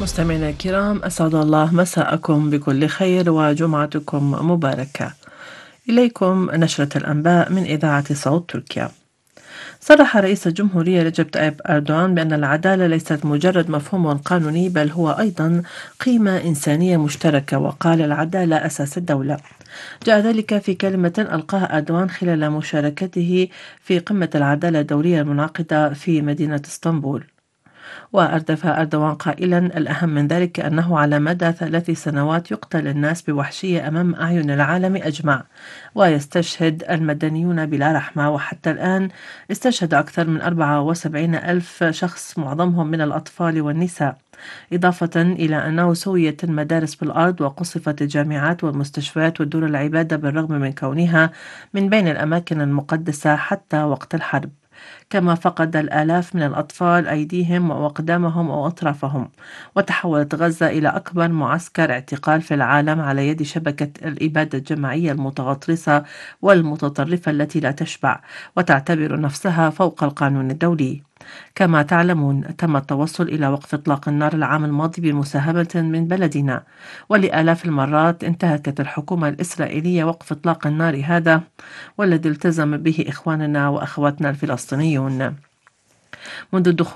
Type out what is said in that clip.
مستمعينا الكرام، أسعد الله مساءكم بكل خير وجمعتكم مباركة. إليكم نشرة الأنباء من إذاعة صوت تركيا. صرح رئيس الجمهورية رجب طيب أردوغان بأن العدالة ليست مجرد مفهوم قانوني، بل هو أيضا قيمة إنسانية مشتركة، وقال العدالة أساس الدولة. جاء ذلك في كلمة ألقاها أردوغان خلال مشاركته في قمة العدالة الدولية المنعقدة في مدينة اسطنبول. وأردف أردوغان قائلا: الأهم من ذلك أنه على مدى 3 سنوات يقتل الناس بوحشية أمام أعين العالم أجمع، ويستشهد المدنيون بلا رحمة، وحتى الآن استشهد أكثر من 74 ألف شخص، معظمهم من الأطفال والنساء، إضافة إلى أنه سويت المدارس بالأرض وقصفت الجامعات والمستشفيات ودور العبادة بالرغم من كونها من بين الأماكن المقدسة حتى وقت الحرب. كما فقد الآلاف من الأطفال أيديهم وأقدامهم وأطرافهم، وتحولت غزة إلى أكبر معسكر اعتقال في العالم على يد شبكة الإبادة الجماعية المتغطرسة والمتطرفة التي لا تشبع وتعتبر نفسها فوق القانون الدولي. كما تعلمون، تم التوصل إلى وقف إطلاق النار العام الماضي بمساهمة من بلدنا، ولآلاف المرات انتهكت الحكومة الإسرائيلية وقف إطلاق النار هذا، والذي التزم به إخواننا وأخواتنا الفلسطينيون منذ الدخول